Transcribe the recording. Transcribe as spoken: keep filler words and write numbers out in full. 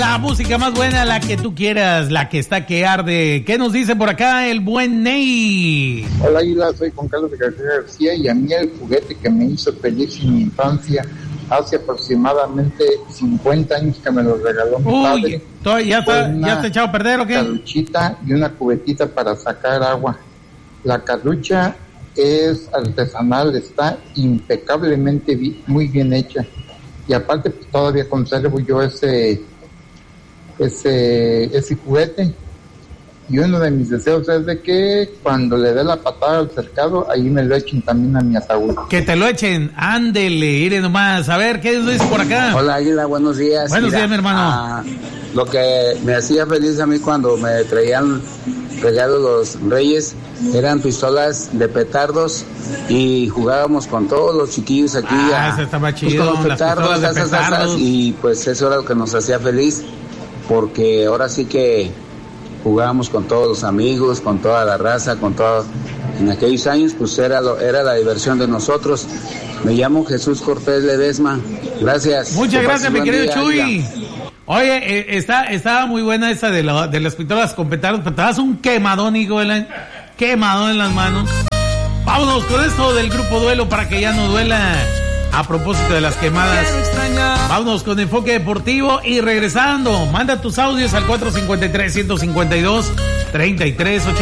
La música más buena, la que tú quieras, la que está que arde. ¿Qué nos dice por acá el buen Ney? Hola, Águila, soy Juan Carlos de García García y a mí el juguete que me hizo feliz en mi infancia hace aproximadamente cincuenta años que me lo regaló mi Uy, padre. ¿ya está, ya está echado a perder o qué? Una carruchita y una cubetita para sacar agua. La carrucha es artesanal, está impecablemente bi- muy bien hecha. Y aparte, pues, todavía conservo yo ese... ese ese juguete, y uno de mis deseos es de que cuando le dé la patada al cercado, ahí me lo echen también a mi ataúd. Que te lo echen, ándele, ire nomás. A ver, ¿qué nos dice por acá? Hola, Águila, buenos días. Buenos Mira, días, mi hermano. Ah, lo que me hacía feliz a mí cuando me traían regalos los reyes eran pistolas de petardos y jugábamos con todos los chiquillos aquí. Ah, a, eso estaba chido, pues, con los las petardos, pistolas de asas, asas, petardos. y pues eso era lo que nos hacía feliz, porque ahora sí que jugábamos con todos los amigos, con toda la raza, con todo. En aquellos años pues era lo, era la diversión de nosotros. Me llamo Jesús Cortés Ledesma. Gracias. Muchas gracias, mi querido día, Chuy. Águila. Oye, eh, está, estaba muy buena esa de, la, de las pistolas con petardos, pero te das un quemadón, hijo, en quemadón en las manos. Vámonos con esto del grupo Duelo para que ya no duela. A propósito de las quemadas, vámonos con Enfoque Deportivo y regresando, manda tus audios al cuatro cinco tres, uno cinco dos, tres tres ocho.